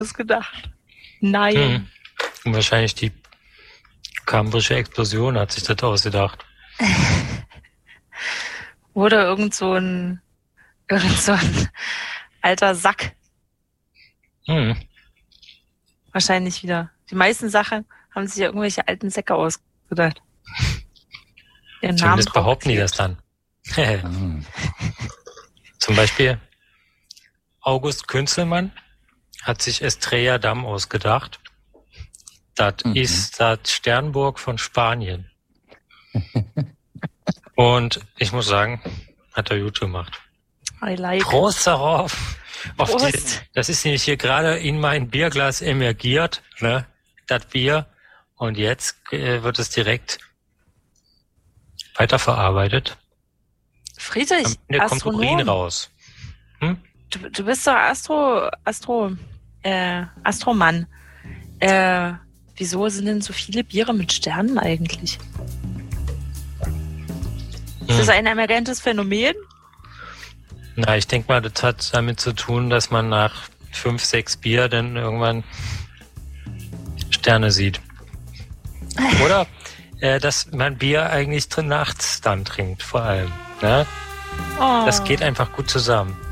ausgedacht. Nein. Und wahrscheinlich die kambrische Explosion hat sich das ausgedacht. Oder irgend so ein alter Sack. Wahrscheinlich wieder. Die meisten Sachen haben sich ja irgendwelche alten Säcke ausgedacht. Ihren Namen Zumindest behaupten die das dann. Zum Beispiel August Künzelmann hat sich Estrella Damm ausgedacht. Das ist das Sternburg von Spanien. Und ich muss sagen, hat er gut gemacht. I like. Prost darauf. Prost. Das ist nämlich hier gerade in mein Bierglas emergiert, ne? Das Bier. Und jetzt wird es direkt weiterverarbeitet. Friedrich, Am Ende kommt Urin raus. Du bist doch Astromann. Wieso sind denn so viele Biere mit Sternen eigentlich? Ist das ein emergentes Phänomen? Na, ich denke mal, das hat damit zu tun, dass man nach 5, 6 Bier dann irgendwann Sterne sieht. Oder dass man Bier eigentlich nachts dann trinkt, vor allem. Ne? Das geht einfach gut zusammen.